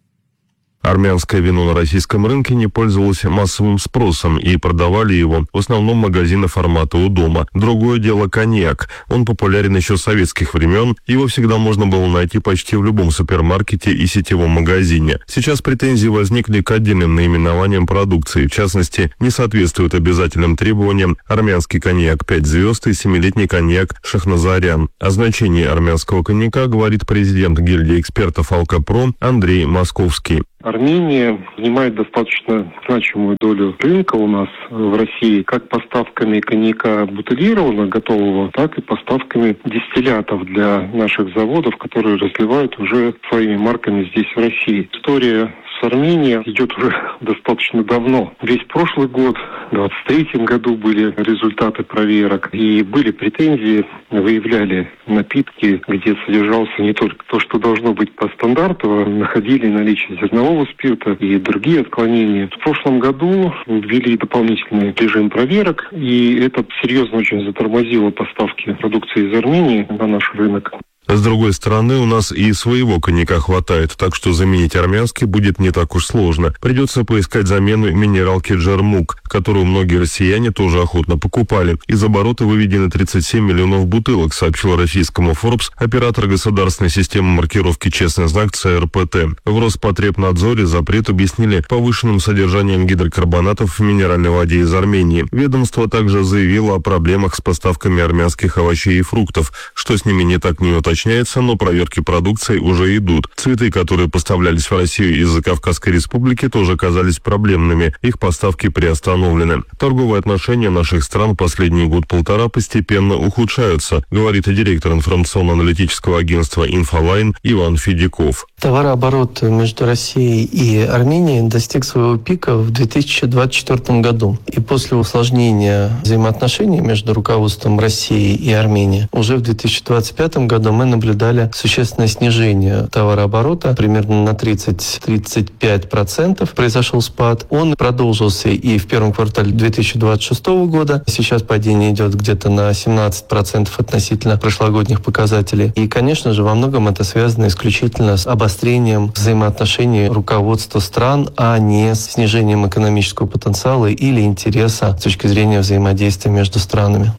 Армянское вино на российском рынке не пользовалось массовым спросом и продавали его в основном магазины формата у дома. Другое дело коньяк. Он популярен еще с советских времен, его всегда можно было найти почти в любом супермаркете и сетевом магазине. Сейчас претензии возникли к отдельным наименованиям продукции, в частности, не соответствует обязательным требованиям армянский коньяк пять звезд и семилетний коньяк Шахназарян. О значении армянского коньяка говорит президент гильдии экспертов «Алкопром» Андрей Московский. Армения занимает достаточно значимую долю рынка у нас в России, как поставками коньяка бутылированного, готового, так и поставками дистиллятов для наших заводов, которые разливают уже своими марками здесь, в России. История с Арменией идет уже достаточно давно. Весь прошлый год, в двадцать третьем году были результаты проверок, и были претензии, выявляли напитки, где содержался не только то, что должно быть по стандарту, а находили наличие зернового спирта и другие отклонения. В прошлом году ввели дополнительный режим проверок, и это серьезно очень затормозило поставки продукции из Армении на наш рынок. С другой стороны, у нас и своего коньяка хватает, так что заменить армянский будет не так уж сложно. Придется поискать замену минералки Джермук, которую многие россияне тоже охотно покупали. Из оборота выведены тридцать семь миллионов бутылок, сообщил российскому Forbes оператор государственной системы маркировки «Честный знак» цэ эр пэ тэ. В Роспотребнадзоре запрет объяснили повышенным содержанием гидрокарбонатов в минеральной воде из Армении. Ведомство также заявило о проблемах с поставками армянских овощей и фруктов. Что с ними не так, не уточняется, но проверки продукции уже идут. Цветы, которые поставлялись в Россию из Закавказской республики, тоже оказались проблемными. Их поставки приостановлены. Торговые отношения наших стран последний год-полтора постепенно ухудшаются, говорит директор информационно-аналитического агентства «Инфолайн» Иван Федяков. Товарооборот между Россией и Арменией достиг своего пика в две тысячи двадцать четвёртом году. И после усложнения взаимоотношений между руководством России и Армении уже в две тысячи двадцать пятом году мы наблюдали существенное снижение товарооборота, примерно на тридцать - тридцать пять процентов произошел спад. Он продолжился и в первом квартале две тысячи двадцать шестого года. Сейчас падение идет где-то на семнадцать процентов относительно прошлогодних показателей. И, конечно же, во многом это связано исключительно с обострением взаимоотношений руководства стран, а не с снижением экономического потенциала или интереса с точки зрения взаимодействия между странами.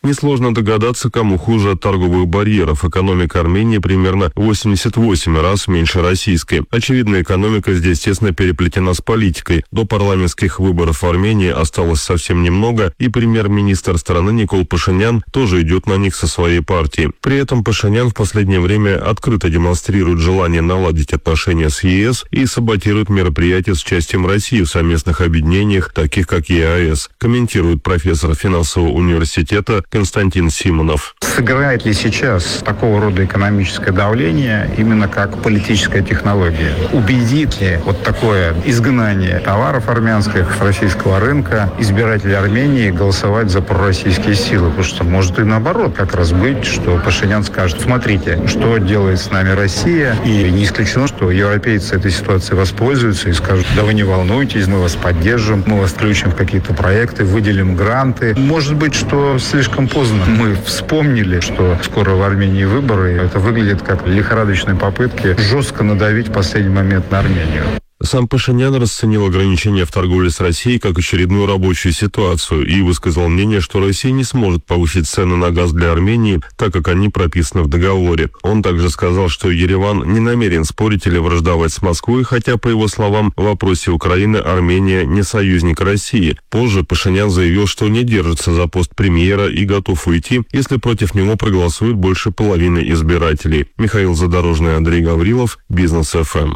Несложно догадаться, кому хуже от торговых барьеров. Экономика Армении примерно восемьдесят восемь раз меньше российской. Очевидно, экономика здесь тесно переплетена с политикой. До парламентских выборов в Армении осталось совсем немного, и премьер-министр страны Никол Пашинян тоже идет на них со своей партией. При этом Пашинян в последнее время открыто демонстрирует желание наладить отношения с ЕС и саботирует мероприятия с участием России в совместных объединениях, таких как ЕАЭС, комментирует профессор финансового университета Константин Симонов. Сыграет ли сейчас такого рода экономическое давление именно как политическая технология? Убедит ли вот такое изгнание товаров армянских с российского рынка избирателей Армении голосовать за пророссийские силы? Потому что может и наоборот как раз быть, что Пашинян скажет: смотрите, что делает с нами Россия, и не исключено, что европейцы этой ситуацией воспользуются и скажут: да вы не волнуйтесь, мы вас поддержим, мы вас включим в какие-то проекты, выделим гранты. Может быть, что слишком поздно мы вспомнили, что скоро в Армении выборы, и это выглядит как лихорадочные попытки жестко надавить в последний момент на Армению. Сам Пашинян расценил ограничения в торговле с Россией как очередную рабочую ситуацию и высказал мнение, что Россия не сможет повысить цены на газ для Армении, так как они прописаны в договоре. Он также сказал, что Ереван не намерен спорить или враждовать с Москвой, хотя, по его словам, в вопросе Украины Армения не союзник России. Позже Пашинян заявил, что не держится за пост премьера и готов уйти, если против него проголосует больше половины избирателей. Михаил Задорожный, Андрей Гаврилов, Бизнес эф эм.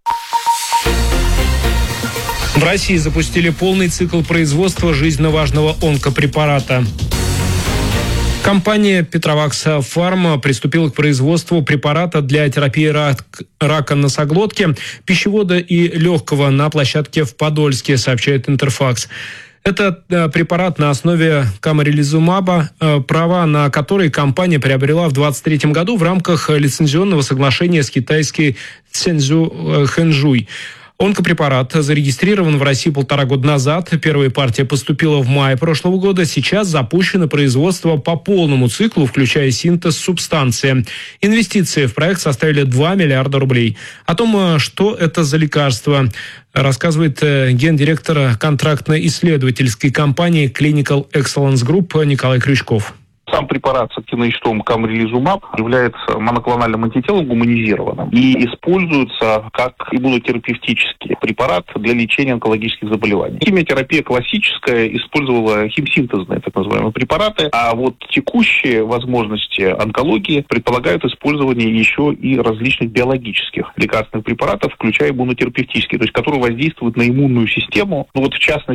В России запустили полный цикл производства жизненно важного онкопрепарата. Компания Петровакс Фарма приступила к производству препарата для терапии рак, рака носоглотки, пищевода и легкого на площадке в Подольске, сообщает Интерфакс. Это препарат на основе камарилизумаба, права на который компания приобрела в двадцать третьем году в рамках лицензионного соглашения с китайской Цзэнзю Хэнжуй. Онкопрепарат зарегистрирован в России полтора года назад. Первая партия поступила в мае прошлого года. Сейчас запущено производство по полному циклу, включая синтез субстанции. Инвестиции в проект составили два миллиарда рублей. О том, что это за лекарство, рассказывает гендиректор контрактно-исследовательской компании Clinical Excellence Group Николай Крючков. Сам препарат с активным веществом камарилизумаб является моноклональным антителом гуманизированным и используется как иммунотерапевтический препарат для лечения онкологических заболеваний. Химиотерапия классическая использовала химсинтезные так называемые препараты, а вот текущие возможности онкологии предполагают использование еще и различных биологических лекарственных препаратов, включая иммунотерапевтические, то есть которые воздействуют на иммунную систему, ну вот в частности